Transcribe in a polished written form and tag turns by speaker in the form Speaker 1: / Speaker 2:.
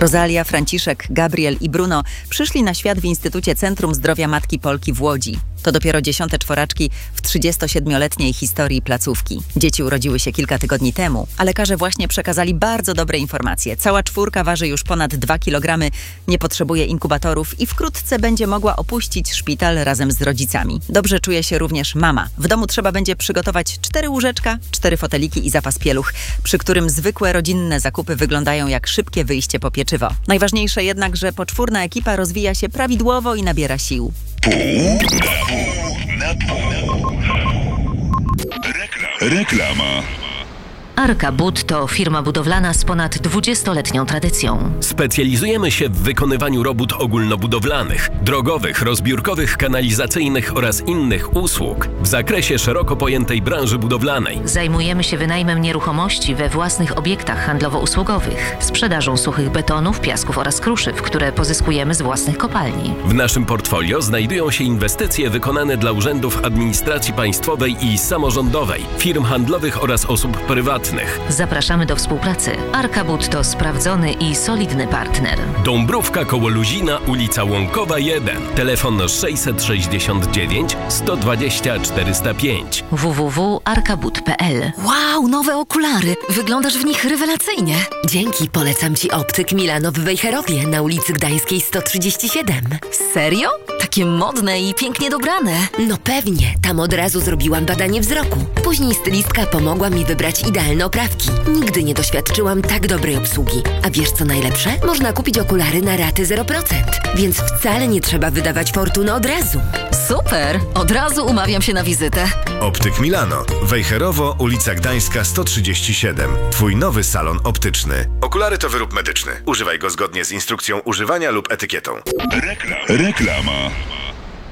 Speaker 1: Rosalia, Franciszek, Gabriel i Bruno przyszli na świat w Instytucie Centrum Zdrowia Matki Polki w Łodzi. To dopiero 10. czworaczki w 37-letniej historii placówki. Dzieci urodziły się kilka tygodni temu, a lekarze właśnie przekazali bardzo dobre informacje. Cała czwórka waży już ponad 2 kg, nie potrzebuje inkubatorów i wkrótce będzie mogła opuścić szpital razem z rodzicami. Dobrze czuje się również mama. W domu trzeba będzie przygotować 4 łóżeczka, 4 foteliki i zapas pieluch, przy którym zwykłe rodzinne zakupy wyglądają jak szybkie wyjście po pieczywo. Najważniejsze jednak, że poczwórna ekipa rozwija się prawidłowo i nabiera sił.
Speaker 2: Reklama.
Speaker 3: Arka Bud to firma budowlana z ponad 20-letnią tradycją.
Speaker 4: Specjalizujemy się w wykonywaniu robót ogólnobudowlanych, drogowych, rozbiórkowych, kanalizacyjnych oraz innych usług w zakresie szeroko pojętej branży budowlanej.
Speaker 3: Zajmujemy się wynajmem nieruchomości we własnych obiektach handlowo-usługowych, sprzedażą suchych betonów, piasków oraz kruszyw, które pozyskujemy z własnych kopalni.
Speaker 4: W naszym portfolio znajdują się inwestycje wykonane dla urzędów administracji państwowej i samorządowej, firm handlowych oraz osób prywatnych.
Speaker 3: Zapraszamy do współpracy. Arka Bud to sprawdzony i solidny partner.
Speaker 4: Dąbrówka koło Luzina, ulica Łąkowa 1. Telefon 669 120 405.
Speaker 3: www.arkabud.pl.
Speaker 5: Wow, nowe okulary! Wyglądasz w nich rewelacyjnie.
Speaker 6: Dzięki, polecam Ci Optyk Milano w Wejherowie na ulicy Gdańskiej 137.
Speaker 5: Serio? Takie modne i pięknie dobrane.
Speaker 6: No pewnie, tam od razu zrobiłam badanie wzroku. Później stylistka pomogła mi wybrać idealne oprawki. Nigdy nie doświadczyłam tak dobrej obsługi. A wiesz co najlepsze? Można kupić okulary na raty 0%, więc wcale nie trzeba wydawać fortuny od razu.
Speaker 5: Super! Od razu umawiam się na wizytę.
Speaker 7: Optyk Milano. Wejherowo, ulica Gdańska 137. Twój nowy salon optyczny. Okulary to wyrób medyczny. Używaj go zgodnie z instrukcją używania lub etykietą.
Speaker 2: Reklama.